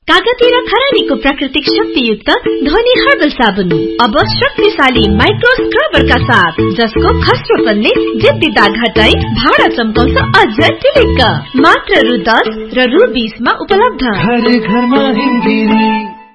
कागती र खरानीको प्राकृतिक शक्तियुक्त ध्वनि हर्बल साबुन अब शक्तिशाली माइक्रो स्क्रबर का साथ, जसको खस्रोपनले जिद्दी दाग हटाई भाडा चम्काउँछ अझ टिलिक्क। मात्र रु 10 र रु 20 मा उपलब्ध। घरमा हिन्दी।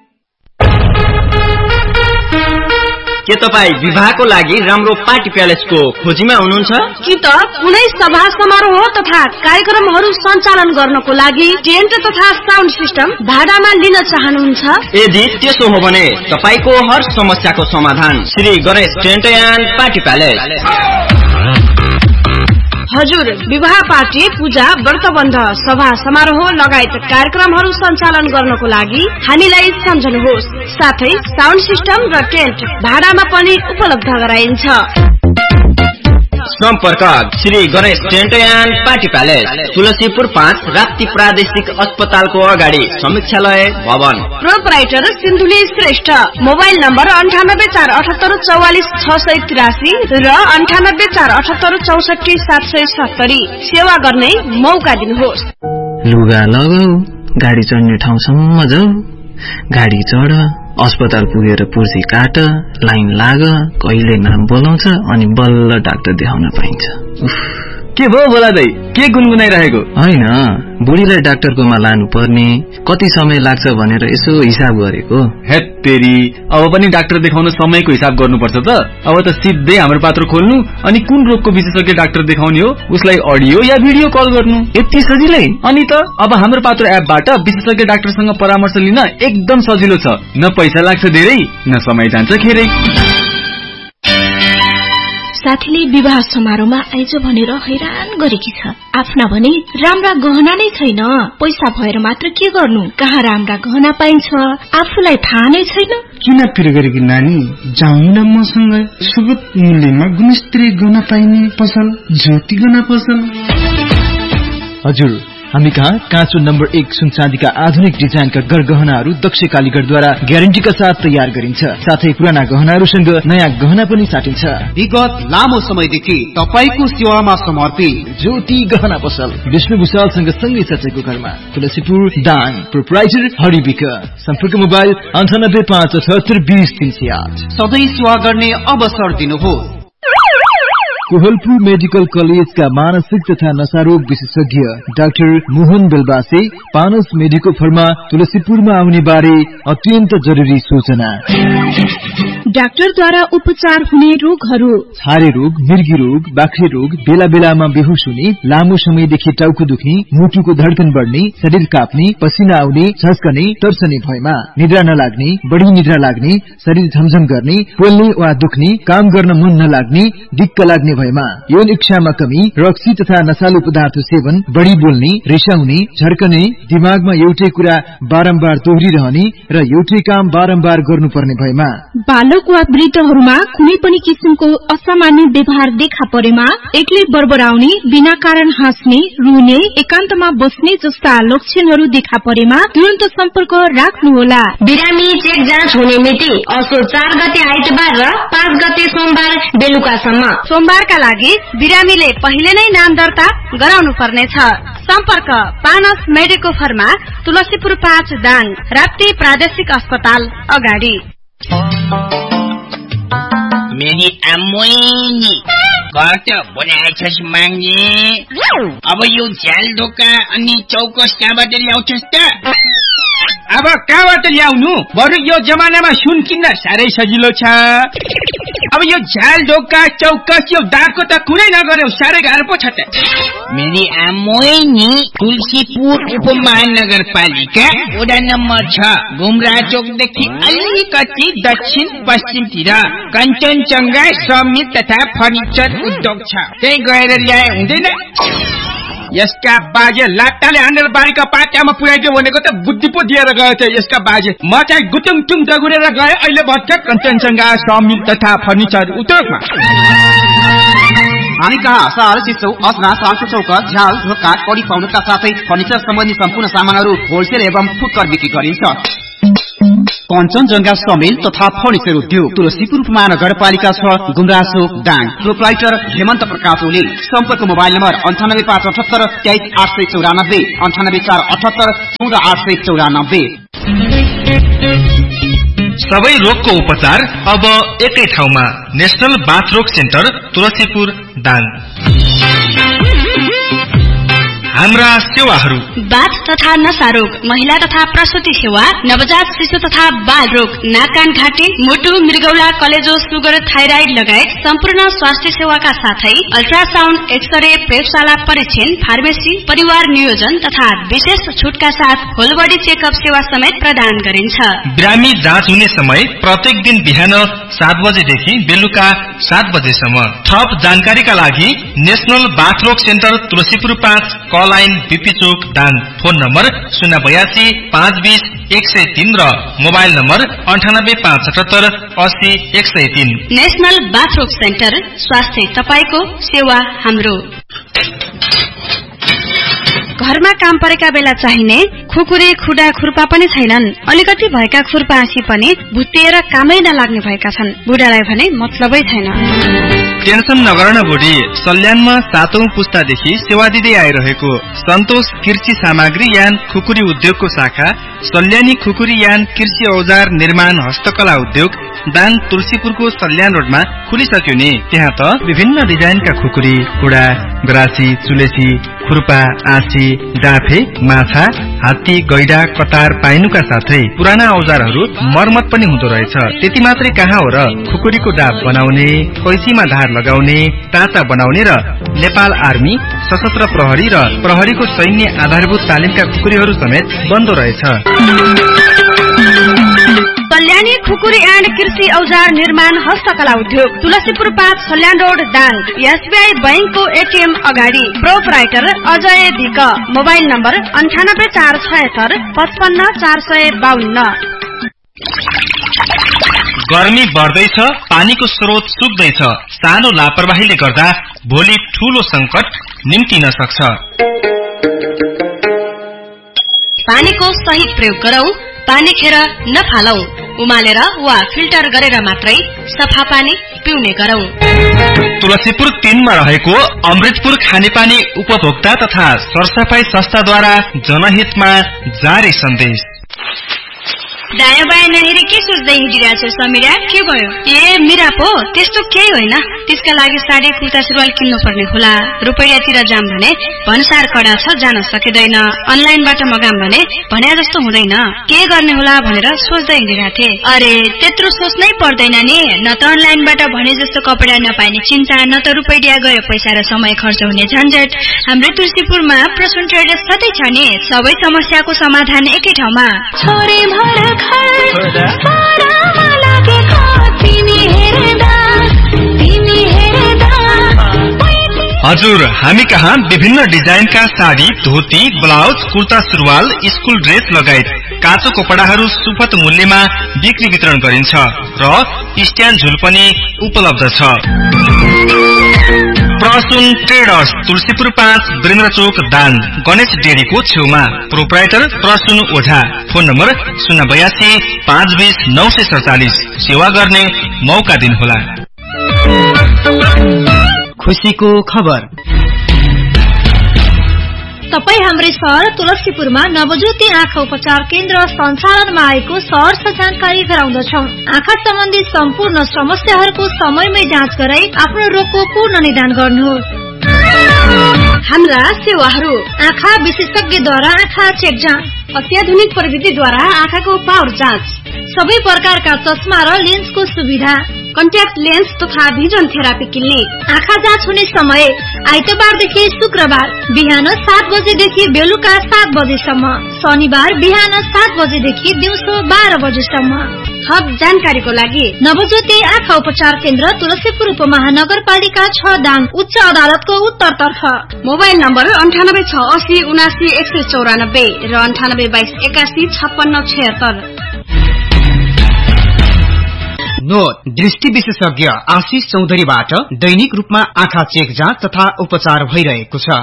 के तपाईँ विवाहको लागि राम्रो पार्टी प्यालेसको खोजीमा हुनुहुन्छ? कि त कुनै सभा समारोह तथा कार्यक्रमहरू सञ्चालन गर्नको लागि टेन्ट तथा साउन्ड सिस्टम भाडामा लिन चाहनुहुन्छ? यदि त्यसो हो भने तपाईको हर समस्याको समाधान Shri Ganesh tent and party palace. हजुर, विवाह पार्टी, पूजा, व्रतबन्ध, सभा समारोह लगायत कार्यक्रमहरू सञ्चालन गर्नको लागि हामीलाई सम्झनुहोस्। साथै साउन्ड सिस्टम र टेन्ट भाडामा पनि उपलब्ध गराइन्छ। सम्पर्क Shri Ganesh tent and party palace, Tulsipur 5, Rapti प्रादेशिक अस्पतालको अगाडि, समीक्षालय भवन। Proprietor Sindhuli Shrestha. Mobile number 9847844683 र 9847844770। सेवा गर्ने मौका दिनुहोस्। लुगा लगाऊ, गाडी चढ्ने ठाउँसम्म जाऊ, गाडी चढ, अस्पताल पुगेर पुर्जी काट, लाइन लाग, कहिले नाम बोलाउँछ अनि बल्ल डाक्टर देखाउन पाइन्छ। के भयो बोलादै? के गुनगुनाइरहेको? हैन, बुढीलाई डाक्टरकोमा लानु पर्ने, कति समय लाग्छ भनेर यसो हिसाब गरेको। हेत्तेरी, अब पनि डाक्टर देखाउन समयको हिसाब गर्नुपर्छ त। अब त सिधै हाम्रो पात्र खोल्नु अनि कुन रोगको विशेषज्ञ डाक्टर देखाउने हो उसलाई अडियो या भिडियो कल गर्नु, यति सजिलै? अनि त अब हाम्रो पात्र एपबाट विशेषज्ञ डाक्टरसँग परामर्श लिन एकदम सजिलो छ। न पैसा लाग्छ धेरै, न समय जान्छ खेरै। साथीले विवाह समारोहमा आइज भनेर हैरान गरेकी छ। आफ्ना भने राम्रा गहना नै छैन। पैसा भएर मात्र के गर्नु? कहाँ राम्रा गहना पाइन्छ आफूलाई थाहा नै छैन। किन पिर गरेकी नानी, जाउँ न मसँग। सुगत मूल्यमा गुणस्तरीय गहना पाइने पसल ज्योति गहना पसल। हजुर, हामी कहाँ काँचो नम्बर 1 सुन चाँदीका आधुनिक डिजाइनका गहनाहरू दक्ष कालीगढद्वारा ग्यारेन्टीका साथ तयार गरिन्छ। साथै पुराना गहनाहरूसँग नयाँ गहना पनि साटिन्छ। विगत लामो समयदेखि तपाईको सेवामा समर्पित ज्योति गहना पसल, विष्णु भूषालसँग सँगै सचेको घरमा, तुलसीपुर दाङ। प्रोपराइटर हरिबिक। सम्पर्क मोबाइल 9857720308। सधैँ सेवा गर्ने अवसर दिनुहोस्। कोहलपुर मेडिकल कलेजका मानसिक तथा नशारोग विशेषज्ञ डाक्टर मोहन बेलबासे पानस मेडिकोफरमा तुलसीपुरमा आउने बारे अत्यन्त जरुरी सूचना। डाक्टरद्वारा उपचार हुने रोगहरू: छारे रोग, मिर्गी रोग, बाख्रे रोग, बेला बेलामा बेहोस हुने, लामो समयदेखि टाउको दुख्ने, मुटुको धड्कन बढ्ने, शरीर काप्ने, पसिना आउने, झस्कने, तर्सने भएमा, निद्रा नलाग्ने, बढी निद्रा लाग्ने, शरीर झमझम गर्ने, पोल्ने वा दुख्ने, काम गर्न मन नलाग्ने, दिक्क लाग्ने भएमा, यौन इच्छामा कमी, रक्सी तथा नशालु पदार्थ सेवन, बढी बोल्ने, रिसाउने, झर्कने, दिमागमा एउटै कुरा बारम्बार दोहोरिरहने र एउटै काम बारम्बार गर्नुपर्ने भएमा, बालक वा वृद्धहरूमा कुनै पनि किसिमको असामान्य व्यवहार देखा परेमा, एक्लै बरबराउने, बिना कारण हाँस्ने, रुने, एकान्तमा बस्ने जस्ता लक्षणहरू देखा परेमा तुरन्त सम्पर्क राख्नुहोला। बिरामी चेक जाँच हुने मिति असोज 4 गते आइतबार र 5 गते सोमबार बेलुकासम्म। सोमबारका लागि बिरामीले पहिले नै नाम दर्ता गराउनु पर्नेछ। सम्पर्क पानस मेडिकोफरमा, तुलसीपुर 5 दाङ, राप्ती प्रादेशिक अस्पताल अगाडि। मेरी आमोइनी घर त बनाएछस् माग्ने। अब यो झ्याल ढोका अनि चौकस कहाँबाट ल्याउँछस् त? अब कहाँबाट ल्याउनु? बरु यो जमानामा सुन किन्न साह्रै सजिलो छ। अब यो झ्याल ढोका चौकस यो दागको त कुनै नगर्यो, साह्रै गाह्रो पो छ त। मेरी आमोइनी तुलसीपुर उपमहानगरपालिका वडा नम्बर 6 गुमरा चोकदेखि अलिकति दक्षिण पश्चिमतिर कञ्चनजङ्घा श्रमिक तथा फर्निचर उद्योग छ। त्यही गएर ल्याए हुँदैन? यसका बाजे लाट्टाले हानेर बारीका पाट्यामा पुर्याइदियो भनेको त बुद्धि पो दिएर गयो थियो यसका बाजे। म चाहिँ गुटुङ टुङ दगुरेर गए अहिले भर्खर कञ्चनजङ्घा श्रमिक तथा फर्निचर उद्योगमा। हामी कहाँ साल चिसो, असना, सालको चौका, झ्याल ढोका, कडी पाउनुका साथै फर्निचर सम्बन्धी सम्पूर्ण सामानहरू होलसेल एवं फुटकर बिक्री गरिन्छ। कञ्चनजङ्घा समेल तथा फर्निचर उद्योग, तुलसीपुर उपमहानगरपालिका 6 गुमरासो दाङ। प्रोपराइटर हेमन्त प्रकाश ओली। सम्पर्क मोबाइल नम्बर 9858 23894, 9848 14894। सबै रोगको उपचार अब एकै ठाउँमा। नेशनल बाथ रोग सेन्टर तुलसीपुर दाङ। हाम्रा सेवाहरू बाथ तथा नसा रोग, महिला तथा प्रसुति सेवा, नवजात शिशु तथा बाल रोग, नाक कान घाँटी, मुटु, मृगौला, कलेजो, सुगर, थाइराइड लगायत सम्पूर्ण स्वास्थ्य सेवाका साथै अल्ट्रासाउण्ड, एक्सरे, प्रयोगशाला परीक्षण, फार्मेसी, परिवार नियोजन तथा विशेष छुटका साथ होल बडी चेकअप सेवा समेत प्रदान गरिन्छ। बिरामी जाँच हुने समय प्रत्येक दिन बिहान 7 बजेदेखि बेलुका 7 बजेसम्म। थप जानकारीका लागि नेशनल बाथ रोग सेन्टर तुलसीपुर 5 लाइन बीपी चोक दाङ। फोन नम्बर 082 520 103 र मोबाइल नम्बर 98 577 80 103। नेशनल बाथ रोग सेन्टर, स्वास्थ्य तपाईको, सेवा हाम्रो। घरमा काम परेका बेला चाहिने खुकुरी, खुडा, खुर्पा पनि छैनन्। अलिकति भएका खुर्पा आँसी पनि भुत्तिएर कामै नलाग्ने भएका छन्। बुढालाई भने मतलबै छैन। टेन्सन नगर न बुढी, सल्यानमा 7औं पुस्तादेखि सेवा दिँदै आइरहेको सन्तोष कृषि सामग्री यान खुकुरी उद्योगको शाखा सल्यानी खुकुरी यान कृषि औजार निर्माण हस्तकला उद्योग दाङ तुलसीपुरको सल्यान रोडमा खुलिसक्यो नि। त्यहाँ त विभिन्न डिजाइनका खुकुरी, कुडा, ग्रासी, चुलेसी, खुर्पा, आँसी, डाँफे, माछा, हात्ती, गैडा, कतार पाइनुका साथै पुराना औजारहरू मर्मत पनि हुँदो रहेछ। त्यति मात्रै कहाँ हो र, खुकुरीको डाब बनाउने, कैँचीमा धार लगाउने, टाँचा बनाउने र नेपाल आर्मी, सशस्त्र प्रहरी र प्रहरीको सैन्य आधारभूत तालिमका खुकुरीहरू समेत बन्दो रहेछ। सल्यानी खुकुरी एन्ड कृषि औजार निर्माण हस्तकला उद्योग तुलसीपुर 5 सल्यान रोड दाङ। एसबीआई बैंकको एटीएम अगाडि। प्रोपराइटर अजय दिक। Mobile number 98 476 55 452। गर्मी बढ्दैछ, पानीको स्रोत सुक्दैछ। सानो लापरवाहीले गर्दा भोलि ठूलो संकट निम्तिन सक्छ। पानीको सही प्रयोग गरौं, पानी खेर नफालौ। उमालेर वा फिल्टर गरेर मात्रै सफा पानी पिउने गरौं। तुलसीपुर 3 मा रहेको अमृतपुर खानेपानी उपभोक्ता तथा सरसफाई संस्थाद्वारा जनहितमा जारी सन्देश। दायाँ बायाँ नहेरी के सोच्दै हिँडिरहेछ समीरा? के भयो? ए मिरा पो, त्यस्तो केही होइन। त्यसका लागि साडी, कुर्ता, सुरुवाल किन्नु पर्ने होला। रुपैयाँतिर जाम भने भन्सार कडा छ, जान सकिँदैन। अनलाइनबाट मगाम भने भन्या जस्तो हुँदैन। के गर्ने होला भनेर सोच्दै हिँडिरहेथे। अरे त्यत्रो सोच्नै पर्दैन नि। न त अनलाइनबाट भने जस्तो कपडा नपाइने चिन्ता, न त रुपैयाँ गयो पैसा र समय खर्च हुने झन्झट। हाम्रो तुलसीपुरमा प्रसून ट्रेडर्स कतै छ नि। सबै समस्याको समाधान एकै ठाउँमा। छोरी भर हजुर, हामी कहाँ विभिन्न डिजाइनका साडी, धोती, ब्लाउज, कुर्ता, सुरुवाल, स्कुल ड्रेस लगायत काँचो कपडाहरू सुपथ मूल्यमा बिक्री वितरण गरिन्छ र स्ट्यान्ड झुल पनि उपलब्ध छ। प्रसून ट्रेडर्स तुलसीपुर 5 वीरेन्द्र चोक दाङ, गणेश डेरीको छेउमा। प्रोपराइटर प्रसून ओझा। Phone number 082 520 947। सेवा गर्ने मौका दिनुहोला। खुसीको खबर। तपाई हाम्रै सहर तुलसीपुरमा नवज्योति आँखा उपचार केन्द्र सञ्चालनमा आएको सहरर्ष जानकारी गराउँदछौं। आँखा सम्बन्धी सम्पूर्ण समस्याहरूको समयमै जाँच गराई आफ्नो रोगको पूर्ण निदान गर्नुहोस्। हाम्रा सेवाहरू: आँखा विशेषज्ञद्वारा आँखा चेक जाँच, अत्याधुनिक प्रविधिद्वारा आँखाको पावर जाँच, सबै प्रकारका चस्मा र लेन्सको सुविधा, कन्ट्याक्ट लेन्स तथा भिजन थेरापी क्लिनिक। आँखा जाँच हुने समय आइतबारदेखि शुक्रबार बिहान 7 बजेदेखि बेलुका 7 बजेसम्म, शनिबार बिहान 7 बजेदेखि दिउँसो 12 बजेसम्म। थप जानकारीको लागि नवज्योति आँखा उपचार केन्द्र तुलसीपुर उपमहानगरपालिका 6 दाङ, उच्च अदालतको उत्तरतर्फ। मोबाइल नम्बर 98 680 79 194 र 98 22 81 56 76। नोट: दृष्टि विशेषज्ञ आशिष चौधरीबाट दैनिक रूपमा आँखा चेक जाँच तथा उपचार भइरहेको छ।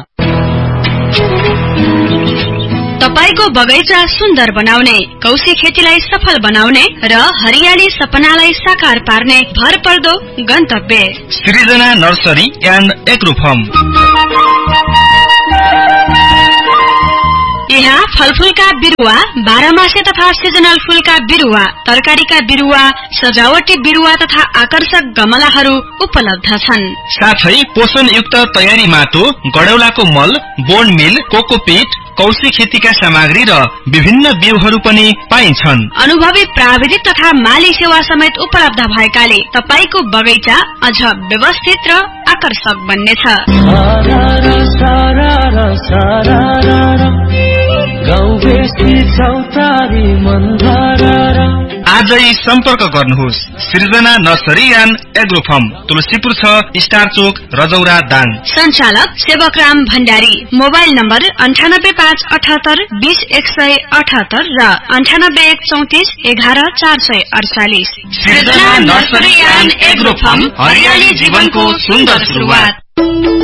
तपाईको बगैँचा सुन्दर बनाउने, कौशी खेतीलाई सफल बनाउने र हरियाली सपनालाई साकार पार्ने भरपर्दो गन्तव्य सृजना नर्सरी एन्ड एग्रो फर्म। यहाँ फलफूलका बिरुवा, बाह्रमासे तथा सिजनल फूलका बिरुवा, तरकारीका बिरुवा, सजावटी बिरुवा तथा आकर्षक गमलाहरू उपलब्ध छन्। साथै पोषणयुक्त तयारी माटो, गडौलाको मल, बोन मिल, कोकोपीट, कौशी खेतीका सामग्री र विभिन्न बिउहरू पनि पाइन्छन्। अनुभवी प्राविधिक तथा माली सेवा समेत उपलब्ध भएकाले तपाईको बगैँचा अझ व्यवस्थित र आकर्षक बन्नेछ। आजै सम्पर्क गर्नुहोस् सृजना nursery and agro farm, Tulsipur 6, star चोक, रजौरा, दाङ। सञ्चालक सेवकराम भण्डारी। मोबाइल नम्बर 98578 20178 र 98134 11448। सृजना नर्सरी एन्ड एग्रो फार्म, हरियाली जीवनको सुन्दर सुरुवात।